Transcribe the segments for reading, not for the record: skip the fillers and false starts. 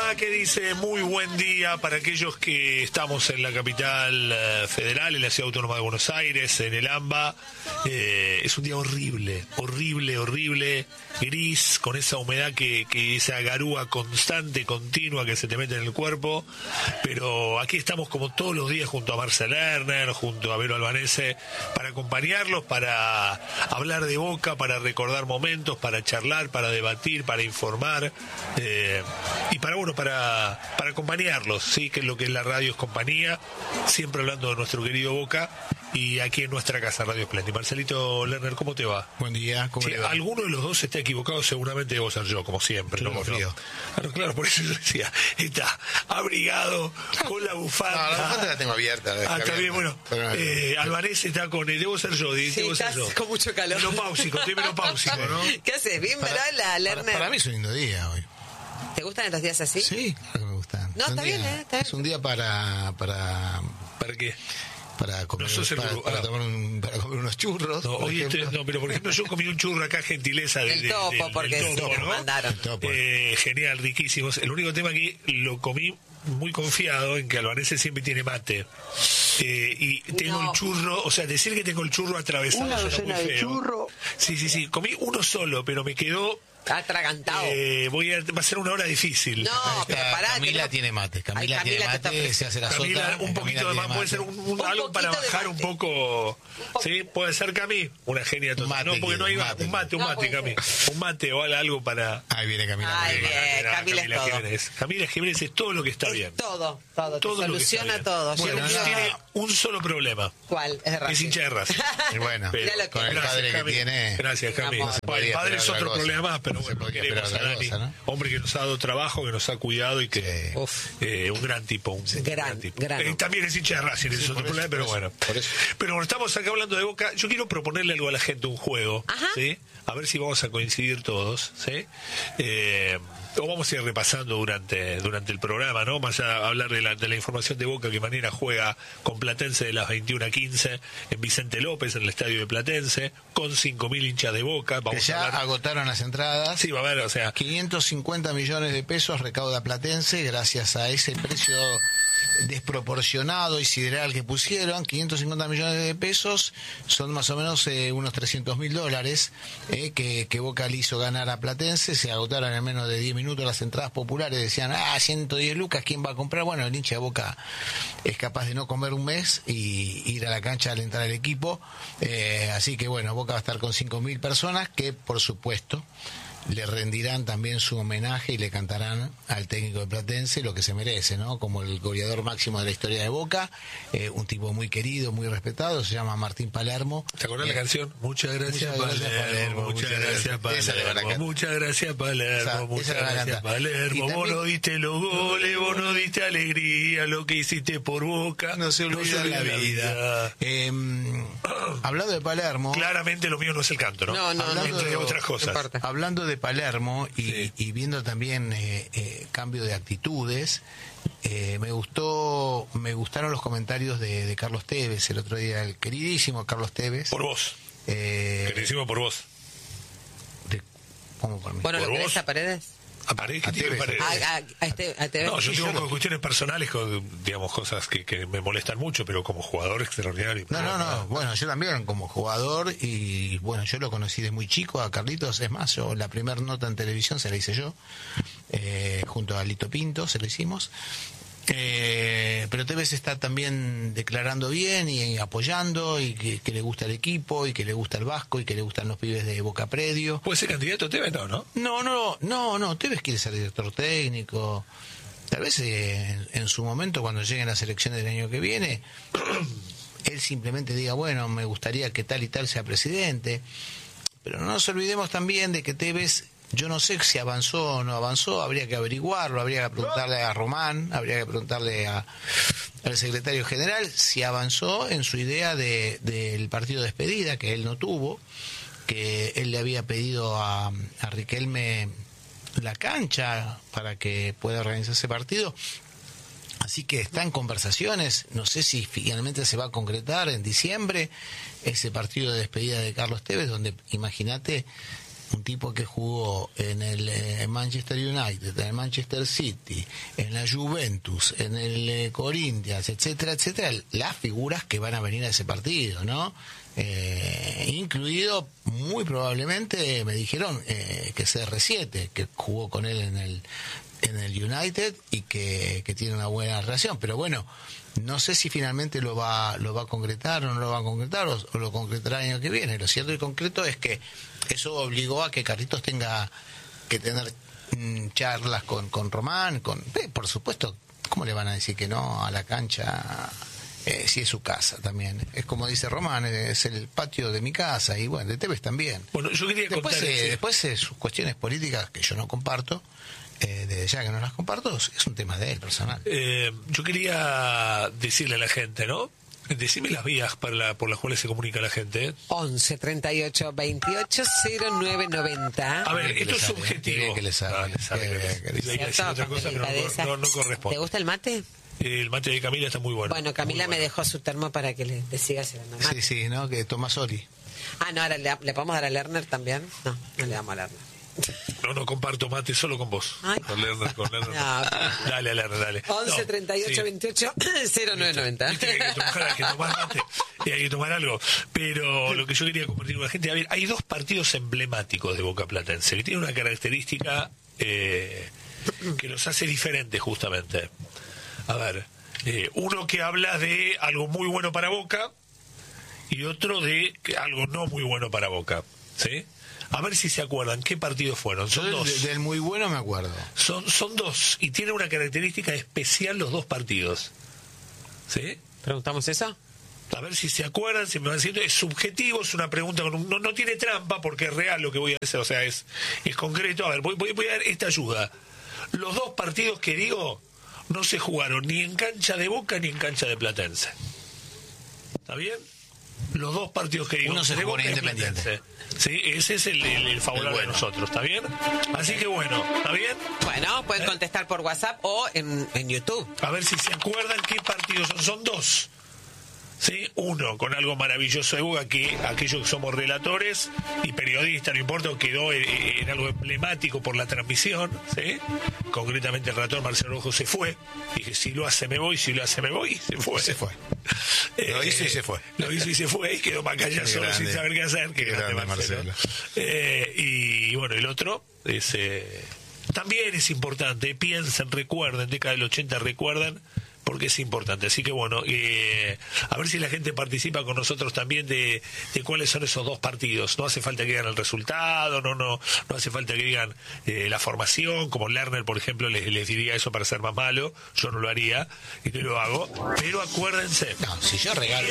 programa que dice muy buen día para aquellos que estamos en la capital federal, en la Ciudad Autónoma de Buenos Aires, en el AMBA. Es un día horrible, gris, con esa humedad que esa garúa constante, continua que se te mete en el cuerpo. Pero aquí estamos como todos los días junto a Marcel Lerner, junto a Vero Albanese, para acompañarlos, para hablar de Boca, para recordar momentos, para charlar, para debatir, para informar, y para acompañarlos, sí, que es lo que es la radio, es compañía, siempre hablando de nuestro querido Boca, y aquí en nuestra casa, Radio Splendid. Marcelito Lerner, ¿cómo te va? Buen día, ¿cómo le va? Alguno de los dos está equivocado, seguramente debo ser yo, como siempre. Yo confío. Claro, por eso yo decía, está abrigado, con la bufanda. No, la bufanda la tengo abierta. Está bien, bueno. Albanese está con debo ser yo, debo ser yo. Con mucho calor. Estoy menopáusico, ¿no? ¿Qué haces? ¿Bien, verdad, Lerner? Para mí es un lindo día hoy. ¿Te gustan los días así? Sí, claro que me gustan. No, está bien, está bien. Es un día para qué? Para comer, para comer unos churros. No, pero por ejemplo yo comí un churro acá, gentileza del Topo, porque del Topo, sí, ¿no? mandaron. Genial, riquísimos. El único tema que lo comí muy confiado en que Albanese siempre tiene mate. Y tengo el churro, o sea, decir que tengo el churro atravesado. Una docena de churro. Sí, comí uno solo, pero me quedó atragantado. Va a ser una hora difícil. No, pero pará. Camila tiene mate. Camila tiene mate, se hace la sota. Un poquito de más, puede ser algo para bajar un poco. Sí, puede ser Cami, una genia total. No, porque no hay un mate, Cami. Un mate o algo para. Ahí viene Camila. Ahí viene, Camila Jiménez. Camila Jiménez es todo lo que está bien. Todo. Soluciona todo. Bueno, tiene un solo problema. ¿Cuál? Es hincha de Racing. Y bueno, con el padre que tiene. Gracias, Cami. El padre es otro problema más, pero bueno, queremos a Dani, ¿no? Hombre que nos ha dado trabajo, que nos ha cuidado y que un gran tipo, un gran tipo. También es hincha de Racing, ese es otro problema, pero bueno. Pero bueno, estamos acá hablando de Boca. Yo quiero proponerle algo a la gente, un juego, ¿sí? A ver si vamos a coincidir todos, ¿sí? O vamos a ir repasando durante el programa, ¿no? Más allá de hablar de la información de Boca, que mañana juega con Platense de las 21:15 en Vicente López, en el estadio de Platense, con 5.000 hinchas de Boca. Que ya agotaron las entradas. Sí, va a haber, o sea, 550 millones de pesos recauda Platense gracias a ese precio desproporcionado y sideral que pusieron. 550 millones de pesos son más o menos unos $300.000 que Boca le hizo ganar a Platense. Se agotaron en menos de 10 minutos las entradas populares. Decían, 110 lucas, ¿quién va a comprar? Bueno, el hincha de Boca es capaz de no comer un mes y ir a la cancha a alentar al equipo. Así que bueno, Boca va a estar con 5.000 personas que, por supuesto, le rendirán también su homenaje y le cantarán al técnico de Platense lo que se merece, ¿no? Como el goleador máximo de la historia de Boca, un tipo muy querido, muy respetado, se llama Martín Palermo. ¿Te acordás la canción? Muchas gracias Palermo, muchas gracias Palermo, muchas gracias Palermo, muchas gracias Palermo, vos no diste los goles, vos no diste alegría, lo que hiciste por Boca, no se olvida la vida. Hablando de Palermo, claramente lo mío no es el canto, ¿no? No, entre otras cosas. Hablando de Palermo y viendo también cambio de actitudes, me gustaron los comentarios de Carlos Tevez el otro día, el queridísimo Carlos Tevez. Por vos. Queridísimo por vos. ¿Cómo por mí? Bueno, ¿Por ¿lo vos? querés a Paredes? ¿A Paredes? ¿Qué tiene Paredes? A Tevez. No, yo tengo cuestiones personales, digamos, cosas que me molestan mucho, pero como jugador extraordinario. No. Bueno, yo también como jugador, y bueno, yo lo conocí de muy chico a Carlitos. Es más, la primera nota en televisión se la hice yo, junto a Lito Pinto, se la hicimos. Pero Tevez está también declarando bien y apoyando, y que le gusta el equipo, y que le gusta el Vasco, y que le gustan los pibes de Boca Predio. ¿Puede ser candidato Tevez? No. No, Tevez quiere ser director técnico. Tal vez en su momento, cuando lleguen las elecciones del año que viene, él simplemente diga, bueno, me gustaría que tal y tal sea presidente. Pero no nos olvidemos también de que Tevez, yo no sé si avanzó o no avanzó, habría que averiguarlo, habría que preguntarle a Román, habría que preguntarle al secretario general si avanzó en su idea del partido de despedida, que él no tuvo, que él le había pedido a Riquelme la cancha para que pueda organizar ese partido. Así que está en conversaciones, no sé si finalmente se va a concretar en diciembre ese partido de despedida de Carlos Tevez, donde, imagínate, un tipo que jugó en el Manchester United, en el Manchester City, en la Juventus, en el Corinthians, etcétera, etcétera, las figuras que van a venir a ese partido, ¿no? Incluido muy probablemente, me dijeron, que CR7, que jugó con él en el United y que tiene una buena relación, pero bueno, no sé si finalmente lo va a concretar o no lo va a concretar, o lo concretará el año que viene. Lo cierto y concreto es que eso obligó a que Carlitos tenga que tener charlas con Román, por supuesto, ¿cómo le van a decir que no a la cancha? Si es su casa también. Es como dice Román, es el patio de mi casa, y bueno, de Tevez también. Bueno, yo quería después sus cuestiones políticas que yo no comparto, desde ya que no las comparto, es un tema de él personal. Yo quería decirle a la gente, ¿no? Decime las vías por las cuales se comunica la gente. 11 38 28 09 90. A ver, esto es subjetivo. Que le sale. Otra cosa, pero no corresponde. ¿Te gusta el mate? El mate de Camila está muy bueno. Bueno, Camila me dejó su termo para que le siga haciendo mate. Sí, ¿no? Que Tomasoli. No, ahora le podemos dar a Lerner también. No le damos a Lerner. No comparto mate solo con vos. Ay. Con Lerner. Dale, Lerner, dale. 11 38 28 09 90. Viste que hay que tomar mate y hay que tomar algo. Pero lo que yo quería compartir con la gente, a ver, hay dos partidos emblemáticos de Boca Platense que tienen una característica que los hace diferentes justamente. A ver, uno que habla de algo muy bueno para Boca y otro de algo no muy bueno para Boca, ¿sí? A ver si se acuerdan, ¿qué partidos fueron? Son dos. Del muy bueno me acuerdo. Son dos, y tienen una característica especial los dos partidos, ¿sí? ¿Preguntamos eso? A ver si se acuerdan, si me van diciendo, es subjetivo, es una pregunta, no tiene trampa, porque es real lo que voy a hacer, o sea, es concreto. A ver, voy a dar esta ayuda. Los dos partidos que digo no se jugaron ni en cancha de Boca ni en cancha de Platense. ¿Está bien? Los dos partidos que digo, uno se jugó en Independiente. Sí, ese es el favorable de nosotros, ¿está bien? Así que bueno, ¿está bien? Bueno, pueden contestar por WhatsApp o en YouTube. A ver si se acuerdan qué partidos son dos. ¿Sí? Uno con algo maravilloso de Boca, que aquellos que somos relatores y periodistas, no importa, quedó en algo emblemático por la transmisión, ¿sí? Concretamente el relator Marcelo Rojo se fue, dije, si lo hace me voy, se fue. Lo hizo y se fue. Lo hizo y se fue y quedó Macaya solo sin saber qué hacer. Qué grande Marcelo. Y bueno, el otro es, también es importante, piensen, recuerden, década del 80 recuerdan, porque es importante. Así que bueno, a ver si la gente participa con nosotros también de cuáles son esos dos partidos. No hace falta que digan el resultado, no hace falta que digan la formación, como Lerner, por ejemplo, les diría eso para ser más malo. Yo no lo haría y no lo hago. Pero acuérdense. No, si yo regalo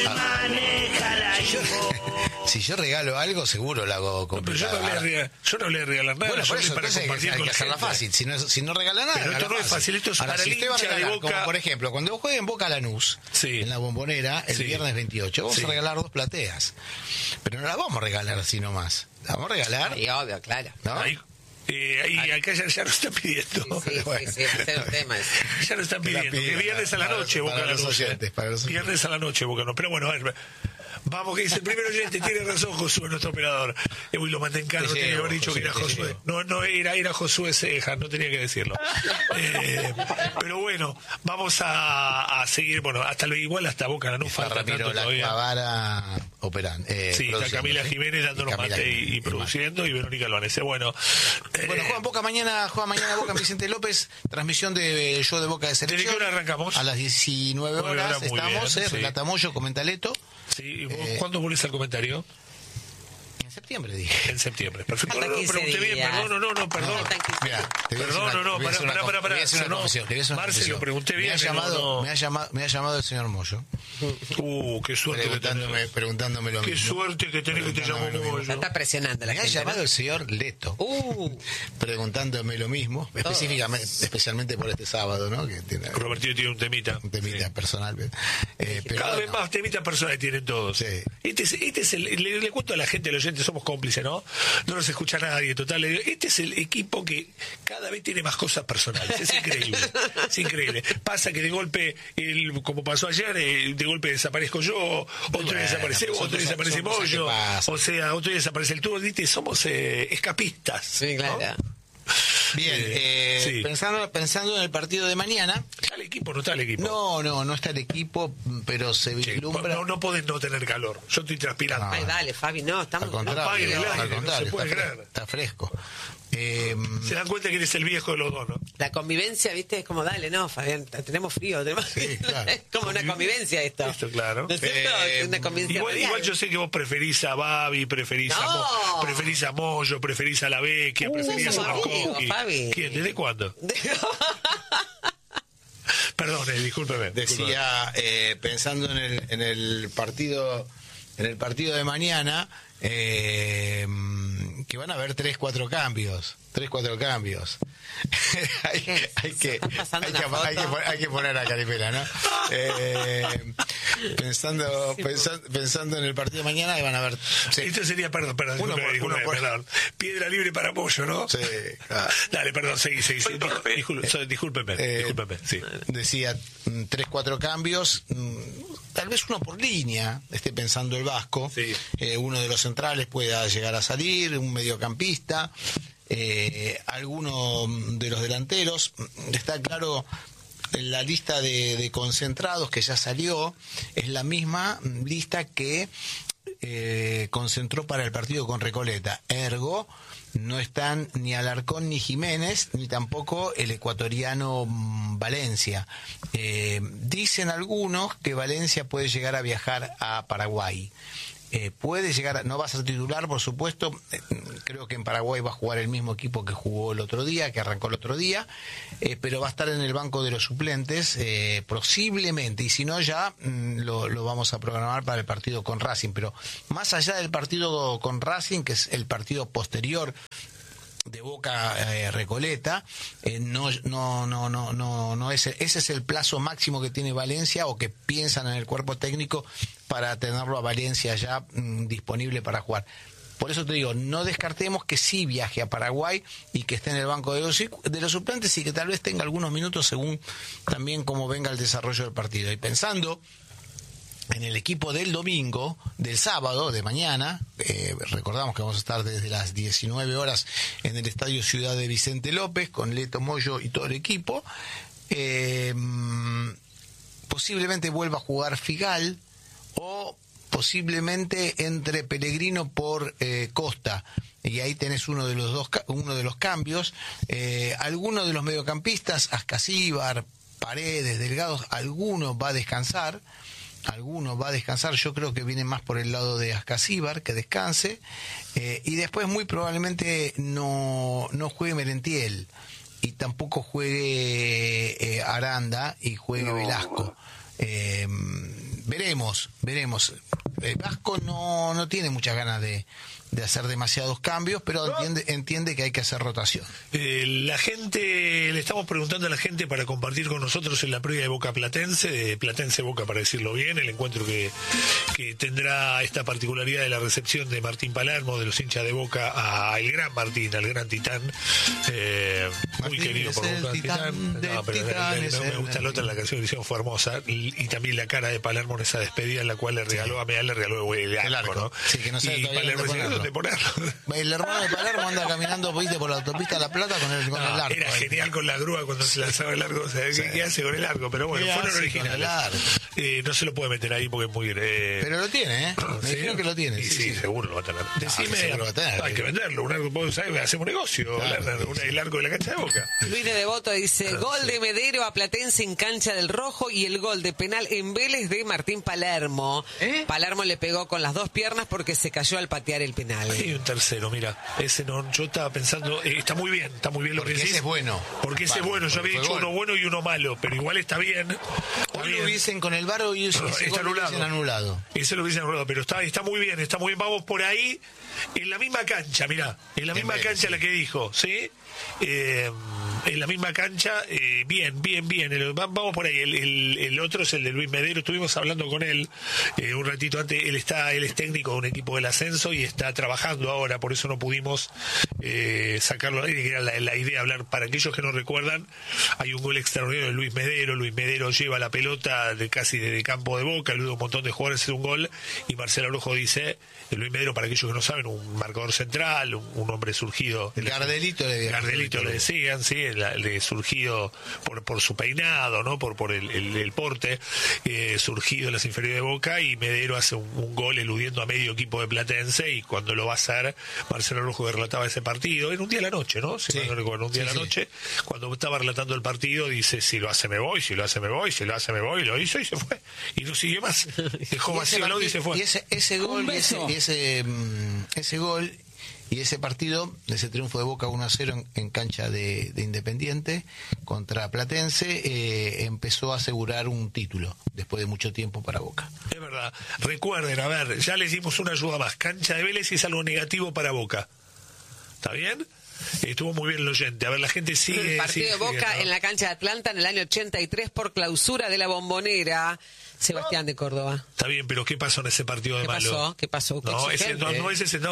si yo regalo algo, seguro lo hago complicado. Pero yo no le regalar nada. Bueno, por eso para compartir hay que hacerla fácil. Si no regala nada, pero esto no es fácil, esto es ahora, para el hincha de Boca. Como por ejemplo, cuando jueguen Boca Lanús, en la Bombonera, el viernes 28, vamos a regalar 2 plateas. Pero no las vamos a regalar así nomás. Las vamos a regalar. Sí, obvio, claro. ¿No? Y acá ya lo están pidiendo. Sí, ese es un tema. Ya lo están pidiendo. Que viernes a la noche Boca Lanús. Viernes a la noche Boca Lanús. Pero bueno, a ver. Vamos, que dice el primer oyente, tiene razón Josué, nuestro operador. Uy, lo mandé en carro, tenía que haber dicho que era Josué. No, era Josué Ceja, no tenía que decirlo. Pero bueno, vamos a seguir, bueno, igual hasta Boca Lanús falta Ramiro tanto todavía. Vara operando. Sí, está Camila Jiménez dándonos mate y produciendo, y Verónica Albanese. Bueno, juega Boca mañana Boca en Vicente López, transmisión de show de Boca de Selección. ¿Desde qué hora arrancamos? A las 19 horas estamos, relata Moyo, comenta Leto. Sí, ¿cuándo volvés al comentario? En septiembre, dije. En septiembre, perfecto. No, pregunté bien, perdón. Marcelo, pregunté bien. Me ha llamado el señor Moyo. Qué suerte preguntándome lo mismo. Qué suerte que tenés que te llamó Moyo. Está presionando la gente. Me ha llamado el señor Leto. Preguntándome lo mismo, especialmente por este sábado, ¿no? Que tiene, Robertito tiene un temita. Personal. Cada vez más temitas personales tienen todos. Sí. Este es le cuento a la gente, a los oyentes, somos cómplices, ¿no? No nos escucha nadie, total. Este es el equipo que cada vez tiene más cosas personales. Es increíble. Es increíble. Pasa que de golpe, como pasó ayer, de golpe desaparezco yo, otro día desaparece vos, otro día desaparece Moyo, o sea, otro día desaparece el tubo, ¿viste? Somos escapistas. Sí, claro. ¿No? Bien, sí. pensando en el partido de mañana. ¿Está el equipo o no está el equipo? No está el equipo, pero se vislumbra. No podés no tener calor. Yo estoy transpirando. Ay, dale, Fabi, no, estamos. Al contrario, no se puede creer. Está fresco. Se dan cuenta que eres el viejo de los dos, ¿no? La convivencia, viste, es como, dale, no, Fabián, tenemos frío. Sí, claro. Es como una convivencia esto. Esto, claro. ¿No es cierto? Es una convivencia igual yo sé que vos preferís a Babi, preferís a Moyo, preferís a la Vecchia, preferís a Marcoqui. ¿Quién? ¿Desde cuándo? Perdón, discúlpeme. Decía, pensando en el partido de mañana, que van a haber 3-4 cambios. hay que poner a Caripela, ¿no? Pensando en el partido de mañana, van a haber. Sí. Esto sería, perdón. Piedra libre para Moyo, ¿no? Sí. Dale, perdón, seguí. Discúlpeme. Sí. Decía 3-4 cambios. Tal vez uno por línea, esté pensando el Vasco. Sí. Uno de los centrales pueda llegar a salir, un mediocampista. Alguno de los delanteros. Está claro, la lista de concentrados que ya salió es la misma lista que concentró para el partido con Recoleta. Ergo, no están ni Alarcón ni Jiménez, ni tampoco el ecuatoriano Valencia. Dicen algunos que Valencia puede llegar a viajar a Paraguay. Puede llegar, no va a ser titular, por supuesto. Creo que en Paraguay va a jugar el mismo equipo que jugó el otro día, que arrancó el otro día, pero va a estar en el banco de los suplentes, posiblemente, y si no ya lo vamos a programar para el partido con Racing. Pero más allá del partido con Racing, que es el partido posterior de Boca Recoleta, no ese es el plazo máximo que tiene Valencia, o que piensan en el cuerpo técnico para tenerlo a Valencia ya disponible para jugar. Por eso te digo, no descartemos que sí viaje a Paraguay y que esté en el banco de los suplentes, y que tal vez tenga algunos minutos según también cómo venga el desarrollo del partido. Y pensando en el equipo del domingo, del sábado, de mañana, recordamos que vamos a estar desde las 19 horas en el Estadio Ciudad de Vicente López, con Leto, Moyo y todo el equipo. Posiblemente vuelva a jugar Figal, o posiblemente entre Pellegrino por Costa, y ahí tenés uno de los cambios. Alguno de los mediocampistas, Ascasíbar, Paredes, Delgado, alguno va a descansar. Yo creo que viene más por el lado de Ascasíbar, que descanse, y después muy probablemente no juegue Merentiel, y tampoco juegue Aranda, y juegue Velasco. Veremos. Vasco no tiene muchas ganas de hacer demasiados cambios, pero entiende que hay que hacer rotación. La gente, le estamos preguntando a la gente para compartir con nosotros en la previa de Boca Platense, de Platense Boca para decirlo bien, el encuentro que tendrá esta particularidad de la recepción de Martín Palermo, de los hinchas de Boca, a el gran Martín, al gran Titán, muy querido por Boca. Titán, me gusta la otra, la canción que hicieron fue hermosa, y también la cara de Palermo en esa despedida en la cual le regaló a Meal, le regaló el arco, ¿no? Sí, que no sabe todavía dónde ponerlo. El hermano de Palermo anda caminando por la autopista La Plata con el arco. Era genial con la grúa cuando se lanzaba el arco. O sea, ¿qué hace con el arco? Pero bueno, fueron originales. No se lo puede meter ahí porque es muy... Pero lo tiene, ¿eh? Me dijeron que lo tiene. Sí, seguro lo va a tener. Decime, seguro lo va a tener. Hay que venderlo. Un arco, ¿sabes? Hacemos negocio. Claro, el arco de la cancha de Boca. Luis de Devoto dice, gol de Medero a Platense en cancha del Rojo, y el gol de penal en Vélez de Martín Palermo. Palermo le pegó con las dos piernas porque se cayó al patear el penal. Hay un tercero, mira, ese no, yo estaba pensando, está muy bien lo que decís. bueno. Porque ese es bueno, yo había dicho uno bueno y uno malo, pero igual está bien. Hoy lo hubiesen con el VAR, hoy está anulado. Ese lo hubiesen anulado, pero está muy bien, está muy bien. Vamos por ahí, en la misma cancha, mirá, en la misma cancha la que dijo, ¿sí? En la misma cancha, bien. Vamos por ahí. El otro es el de Luis Medero. Estuvimos hablando con él un ratito antes. Él es técnico de un equipo del ascenso y está trabajando ahora, por eso no pudimos sacarlo al aire, que era la idea hablar. Para aquellos que no recuerdan, hay un gol extraordinario de Luis Medero. Luis Medero lleva la pelota casi desde campo de Boca, ayuda a un montón de jugadores a hacer un gol, y Marcelo Araujo dice, Luis Medero, para aquellos que no saben, un marcador central, un hombre surgido. Gardelito le decían, sí, le surgido por su peinado, ¿no? Por el porte, surgido en las inferiores de Boca, y Medero hace un gol eludiendo a medio equipo de Platense, y cuando lo va a hacer, Marcelo Araujo, que relataba ese partido, era un día a la noche, ¿no? Si no recuerdo, un día a la noche, cuando estaba relatando el partido, dice, si lo hace me voy, si lo hace me voy, si lo hace me voy, y lo hizo y se fue, y no siguió más, dejó vacío el audio y se fue. Y ese gol, ese gol y ese partido, ese triunfo de Boca 1-0 en cancha de Independiente contra Platense, empezó a asegurar un título después de mucho tiempo para Boca. Es verdad. Recuerden, a ver, ya les dimos una ayuda más. Cancha de Vélez es algo negativo para Boca. ¿Está bien? Estuvo muy bien el oyente. A ver, la gente sigue. El partido de Boca en la cancha de Atlanta en el año 83 por clausura de la Bombonera. Sebastián de Córdoba. Está bien, pero ¿qué pasó en ese partido de malo? ¿Qué pasó? No, pero no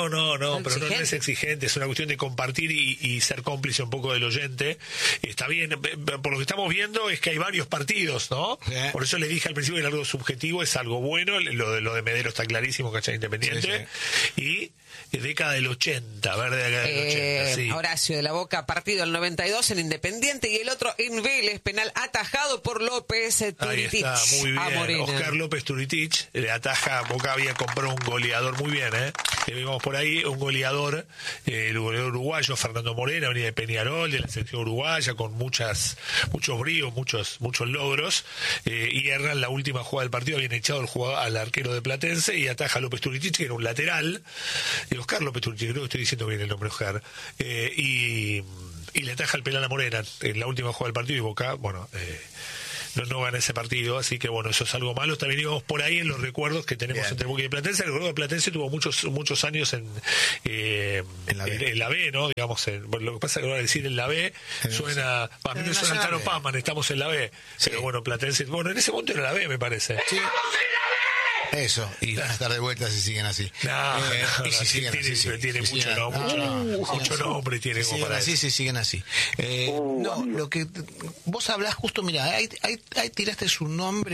es exigente, es una cuestión de compartir y ser cómplice un poco del oyente. Está bien, por lo que estamos viendo es que hay varios partidos, ¿no? Por eso les dije al principio que el algo subjetivo es algo bueno, lo de Medero está clarísimo, ¿cachai? Independiente. Y década del 80, década del 80, sí. Horacio de la Boca, partido el 92 en Independiente, y el otro en Vélez, penal atajado por López Turitich. Ahí está, muy bien. Oscar López Turitich ataja. Boca había comprado un goleador, muy bien, vimos por ahí un goleador, el goleador uruguayo Fernando Morena, venía de Peñarol, de la selección uruguaya, con muchos bríos, muchos logros, y erran la última jugada del partido, habían echado al arquero de Platense, y ataja a López Turitich, que era un lateral, Oscar López Turitich, creo que estoy diciendo bien el nombre de Oscar, y le ataja el penal a Morena en la última jugada del partido, y Boca, no gana ese partido, así que bueno, eso es algo malo. También íbamos por ahí en los recuerdos que tenemos entre Boca y Platense. El recuerdo de Platense tuvo muchos años en la B, ¿no? Digamos, lo que pasa es que ahora decir en la B suena, a mí me suena Tano Pazman, estamos en la B, pero bueno, Platense, en ese momento era la B, me parece. Sí. Eso, y van a estar de vuelta si siguen así. Tiene mucho nombre, tiene como para así, eso. Si siguen así. Lo que vos hablás justo, mira, ahí tiraste su nombre.